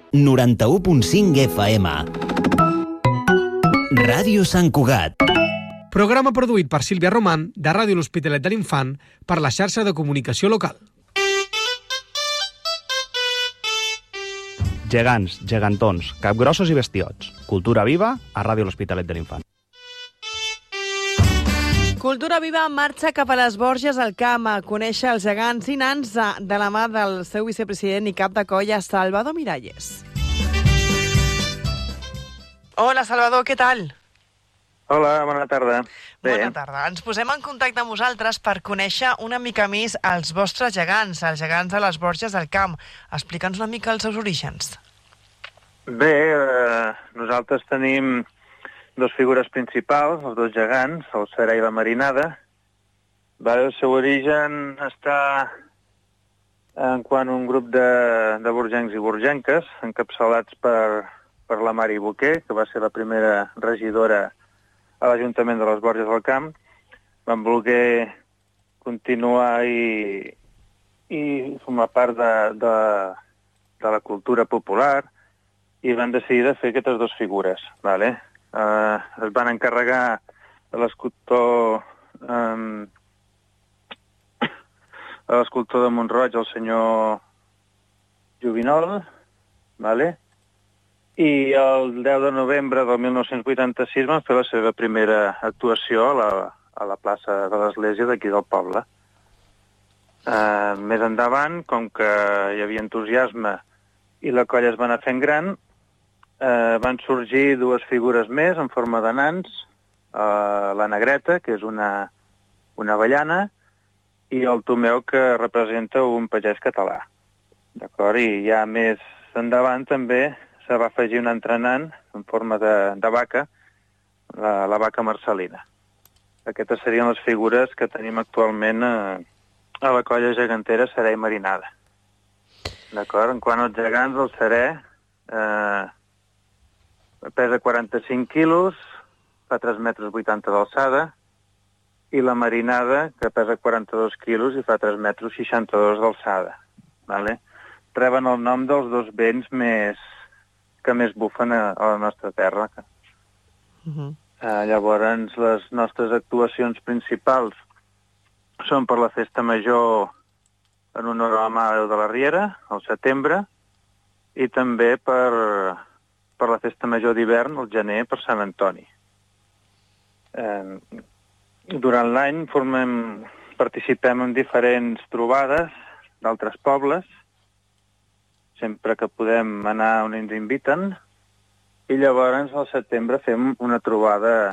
91.5 FM. Ràdio Sant Cugat. Programa produït per Sílvia Roman, de Ràdio L'Hospitalet de l'Infant, per la xarxa de comunicació local. Gegants, gegantons, capgrossos i bestiots. Cultura viva a Ràdio L'Hospitalet de l'Infant. Cultura Viva marxa cap a les Borges al Camp a conèixer els gegants i nans de la mà del seu vicepresident i cap de colla, Salvador Miralles. Hola, Salvador, què tal? Hola, bona tarda. Bé. Bona tarda. Ens posem en contacte amb vosaltres per conèixer una mica més els vostres gegants, els gegants de les Borges del Camp. Explica'ns una mica els seus orígens. Bé, nosaltres tenim dos figures principals, els dos gegants, el Serè i la Marinada. El seu origen està en quan un grup de borgencs i borgenques, encapçalats per la Mari Boquer, que va ser la primera regidora a l'Ajuntament de les Borges del Camp, van voler continuar i formar part de la cultura popular i van decidir de fer aquestes dues figures, vale? Es van encarregar a l'escultor de Mont-roig, el senyor Jovinol, vale? I el 10 de novembre del 1986 van fer la seva primera actuació a la plaça de l'Església d'aquí del poble. Més endavant, com que hi havia entusiasme i la colla es va anar fent gran, van sorgir dues figures més en forma de nans, la Negreta, que és una avellana, i el Tomeu, que representa un pagès català. D'acord? I ja més endavant també se va afegir un entrenant en forma de vaca, la vaca Marcelina. Aquestes serien les figures que tenim actualment a la colla gegantera Serè i Marinada. D'acord? En quant als gegants, el Serè pesa 45 quilos, fa 3,80 metres d'alçada, i la Marinada, que pesa 42 quilos i fa 3,62 metres d'alçada. Vale? Reben el nom dels dos vents que més bufen a la nostra terra. Llavors, les nostres actuacions principals són per la festa major en honor a la Mare de la Riera, al setembre, i també per la festa major d'hivern, al gener, per Sant Antoni. Durant l'any participem en diferents trobades d'altres pobles, sempre que podem anar on ens inviten, i llavors al setembre fem una trobada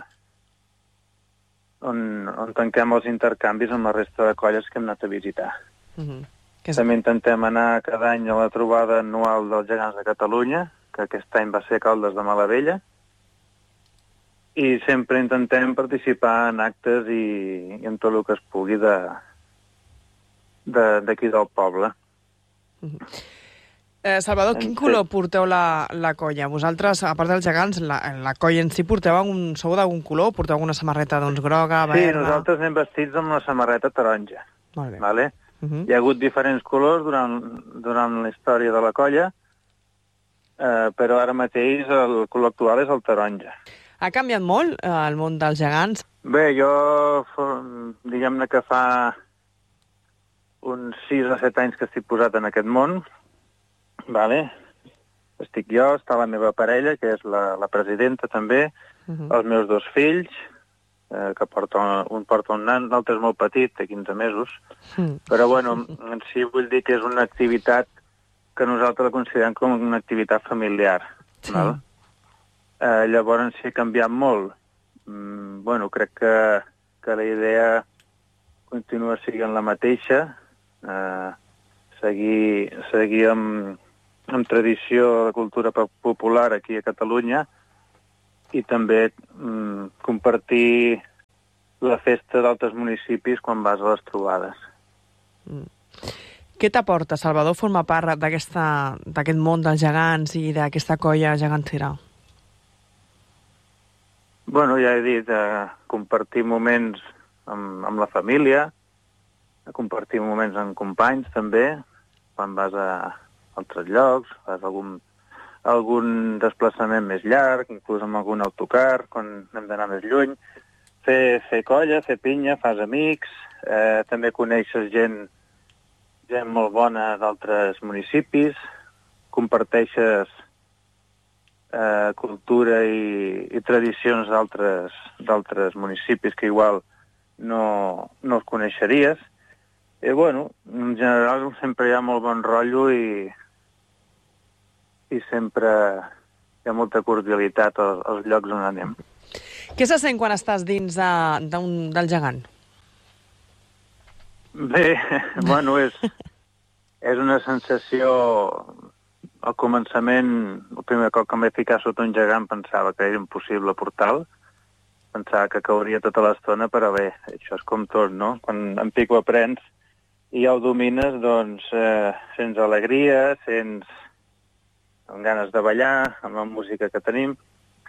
on tanquem els intercanvis amb la resta de colles que hem anat a visitar. També intentem anar cada any a la trobada anual dels gegants de Catalunya, que aquest any va ser a Caldes de Malavella, i sempre intentem participar en actes i en tot el que es pugui d'aquí del poble. Salvador, quin color porteu la colla? Vosaltres, a part dels gegants, la colla en si sou d'algun color? Porteu alguna samarreta groga, verda? Sí, nosaltres anem vestits amb una samarreta taronja. Molt bé. Vale? Hi ha hagut diferents colors durant la història de la colla, però ara mateix el color actual és el taronja. Ha canviat molt el món dels gegants? Bé, jo, diguem-ne que fa uns 6 o 7 anys que estic posat en aquest món, vale? Estic jo, està la meva parella, que és la presidenta també, els meus dos fills, que un porta un nan, l'altre és molt petit, té 15 mesos, però bueno, en si vull dir que és una activitat que nosaltres la considerem com una activitat familiar. Sí. Val? Llavors sí ha canviat molt. Bueno, crec que la idea continua sent la mateixa, seguir amb tradició de cultura popular aquí a Catalunya i també compartir la festa d'altres municipis quan vas a les trobades. Què t'aporta, Salvador, formar part d'aquest món dels gegants i d'aquesta colla gegantera? Bueno, ja he dit, compartir moments amb la família, compartir moments amb companys també, quan vas a altres llocs, vas a algun desplaçament més llarg, inclús amb algun autocar, quan hem d'anar més lluny. Fer colla, fer pinya, fas amics, també coneixes gent molt bona d'altres municipis, comparteixes cultura i tradicions d'altres municipis que igual no els coneixeries. I, bueno, en general sempre hi ha molt bon rotllo i sempre hi ha molta cordialitat als llocs on anem. Què se sent quan estàs dins del gegant? Bé, bueno, és una sensació... Al començament, el primer cop que em vaig ficar sota un gegant pensava que era impossible portar-lo. Pensava que cauria tota l'estona, però bé, això és com tot, no? Quan en pic ho aprens i ja ho domines, doncs sents alegria, sents amb ganes de ballar, amb la música que tenim.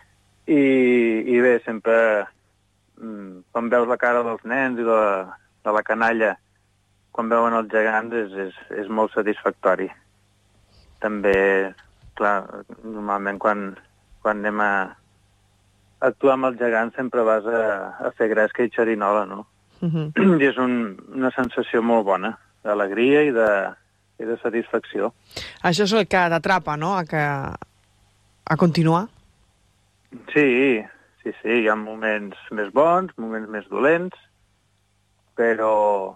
I bé, sempre quan veus la cara dels nens i de la canalla quan veuen els gegants és molt satisfactori. També, clar, normalment quan anem a actuar amb el gegant sempre vas a fer gresca i xerinola, no? I és una sensació molt bona, d'alegria i de satisfacció. Això és el que t'atrapa, no?, a continuar? Sí, hi ha moments més bons, moments més dolents, però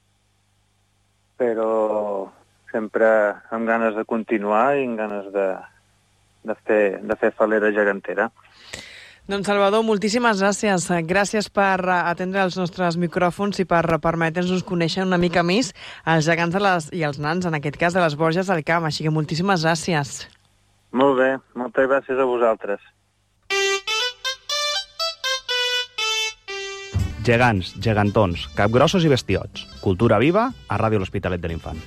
sempre amb ganes de continuar i amb ganes de fer falera gegantera. Doncs, Salvador, moltíssimes gràcies. Gràcies per atendre els nostres micròfons i per permetre'ns conèixer una mica més els gegants i els nans, en aquest cas, de les Borges del Camp. Així que moltíssimes gràcies. Molt bé, moltes gràcies a vosaltres. Gegants, gegantons, capgrossos i bestiots. Cultura viva a Ràdio L'Hospitalet de l'Infant.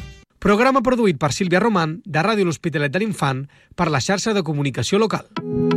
Programa produït per Sílvia Román, de Ràdio L'Hospitalet de l'Infant, per la xarxa de comunicació local.